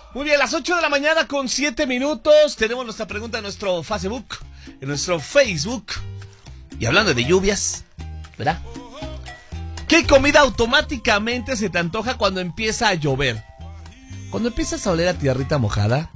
Muy bien, las 8 de la mañana con 7 minutos. Tenemos nuestra pregunta en nuestro Facebook, en nuestro Facebook. Y hablando de lluvias, ¿verdad? ¿Qué comida automáticamente se te antoja cuando empieza a llover? Cuando empiezas a oler a tierrita mojada.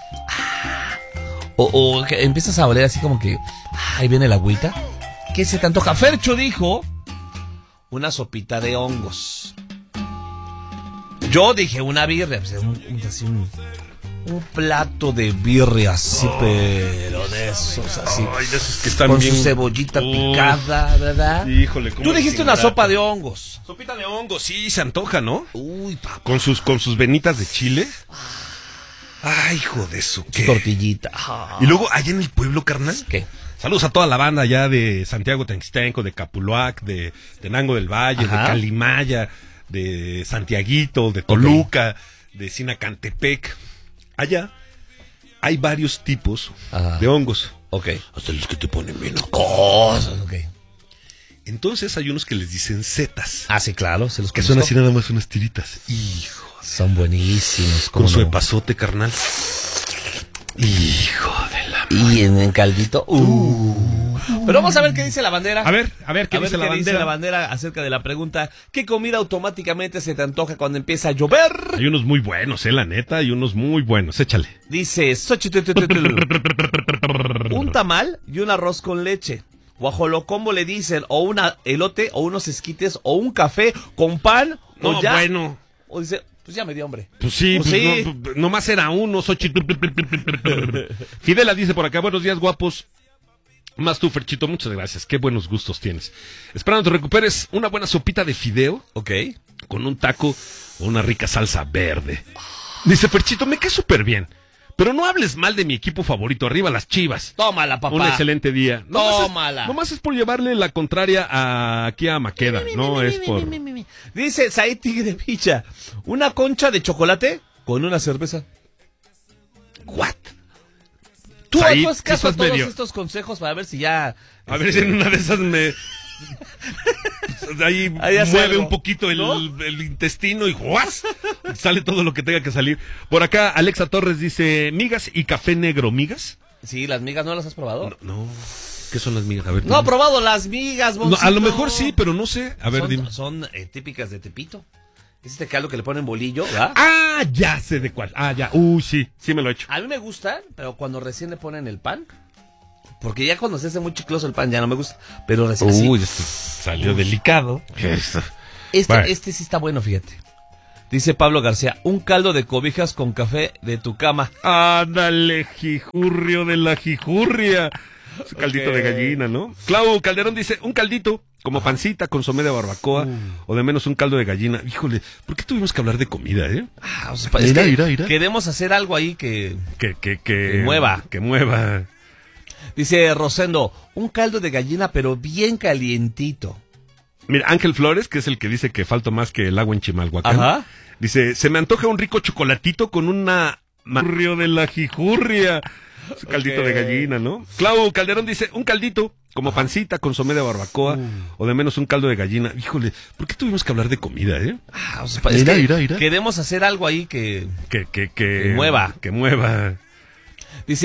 O que empiezas a oler así como que ahí viene la agüita. ¿Qué se te antoja? Fercho dijo una sopita de hongos. Yo dije una birria, pues, un plato de birria así, pero de esos así. Ay, de esos que están con bien... su cebollita picada, ¿verdad? Híjole, Tú dijiste una sopa de hongos. Sopita de hongos, sí, se antoja, ¿no? Uy, papá. Con sus venitas de chile. Ay, hijo de su qué. Tortillita. Y luego, allá en el pueblo, carnal. ¿Qué? Saludos a toda la banda allá de Santiago Tenxtenco, de Capuluac, de Tenango del Valle, Ajá. de Calimaya, de Santiaguito, de Toluca, de Sinacantepec. Allá hay varios tipos de hongos. Ok. Hasta los que te ponen bien. Ok. Entonces hay unos que les dicen setas. Ah, sí, claro, se los Que conozco. son así nada más unas tiritas. Hijo. Son buenísimos. Con su no? epazote, carnal. Hijo de la... Y en caldito. Pero vamos a ver qué dice la bandera. A ver, ¿qué dice la bandera? Dice la bandera acerca de la pregunta: ¿qué comida automáticamente se te antoja cuando empieza a llover? Hay unos muy buenos, la neta, hay unos muy buenos. Échale. Dice un tamal y un arroz con leche. Guajolocombo le dicen, o una elote, o unos esquites, o un café con pan, No, o ya. bueno. O dice, pues ya me dio hambre. Pues sí, Pues sí. No, nomás era uno. Fidela dice por acá: buenos días, guapos. Más tú, Ferchito, muchas gracias. Qué buenos gustos tienes. Esperando te recuperes una buena sopita de fideo. Ok. Con un taco o una rica salsa verde. Dice Ferchito: me cae súper bien. Pero no hables mal de mi equipo favorito. Arriba las Chivas. Tómala, papá. Un excelente día. Tómala. Nomás es por llevarle la contraria aquí a Maqueda. No es por... Dice Said Tigre Picha: una concha de chocolate con una cerveza. ¿What? Tú Said, haz caso a estás todos medio... estos consejos para ver si ya... A ver si en una de esas me... Ahí mueve algo, un poquito ¿no? el intestino y ¡guas! Sale todo lo que tenga que salir. Por acá Alexa Torres dice: migas y café negro. ¿Migas? Sí, las migas, ¿no las has probado? No. ¿Qué son las migas? A ver, No he probado las migas, no, Moncito. a lo mejor sí, pero no sé. A ver, dime. Son típicas de Tepito. Es este caldo que le ponen bolillo, ¿verdad? Ah, ya sé de cuál. Ah, ya. Sí, sí me lo he hecho. A mí me gustan, pero cuando recién le ponen el pan. Porque ya cuando se hace muy chicloso el pan ya no me gusta. Pero recién así. Esto salió delicado. Este sí está bueno, fíjate. Dice Pablo García: un caldo de cobijas con café de tu cama. Ándale, jijurrio de la jijurria. Es un caldito de gallina, ¿no? Clau Calderón dice: un caldito, como pancita, consomé de barbacoa, o de menos un caldo de gallina. Híjole, ¿por qué tuvimos que hablar de comida, O sea, es que queremos hacer algo ahí que mueva. Que mueva. Dice Rosendo: un caldo de gallina, pero bien calientito. Mira, Ángel Flores, que es el que dice que falta más que el agua en Chimalhuacán. Ajá. Dice: se me antoja un rico chocolatito con una... Jijurrio de la jijurria. Es un caldito de gallina, ¿no? Clau Calderón dice: un caldito, como pancita, consomé de barbacoa, o de menos un caldo de gallina. Híjole, ¿por qué tuvimos que hablar de comida, O sea, es que queremos hacer algo ahí que mueva. Que mueva.